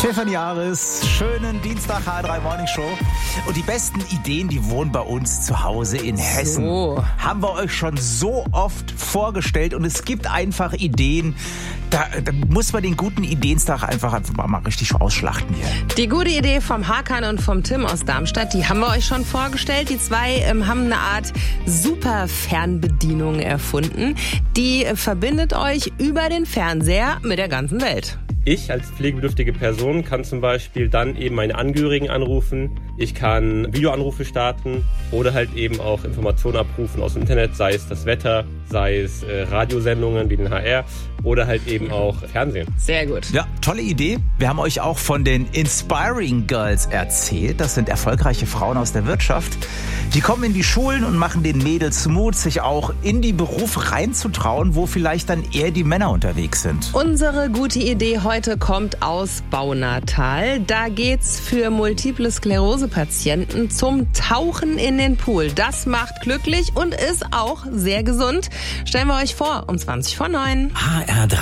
Tiffany Aris, schönen Dienstag, H3 Morning Show. Und die besten Ideen, die wohnen bei uns zu Hause in Hessen. So. Haben wir euch schon so oft vorgestellt. Und es gibt einfach Ideen, da muss man den guten Ideentag einfach mal richtig ausschlachten hier. Die gute Idee vom Hakan und vom Tim aus Darmstadt, die haben wir euch schon vorgestellt. Die zwei haben eine Art Super-Fernbedienung erfunden. Die verbindet euch über den Fernseher mit der ganzen Welt. Ich als pflegebedürftige Person kann zum Beispiel dann eben meine Angehörigen anrufen. Ich kann Videoanrufe starten oder halt eben auch Informationen abrufen aus dem Internet, sei es das Wetter, sei es Radiosendungen wie den HR oder halt eben auch Fernsehen. Sehr gut. Ja, tolle Idee. Wir haben euch auch von den Inspiring Girls erzählt. Das sind erfolgreiche Frauen aus der Wirtschaft. Die kommen in die Schulen und machen den Mädels Mut, sich auch in die Berufe reinzutrauen, wo vielleicht dann eher die Männer unterwegs sind. Unsere gute Idee heute kommt aus Baunatal. Da geht's für Multiple Sklerose-Patienten zum Tauchen in den Pool. Das macht glücklich und ist auch sehr gesund. Stellen wir euch vor, um 20 vor 9. HR3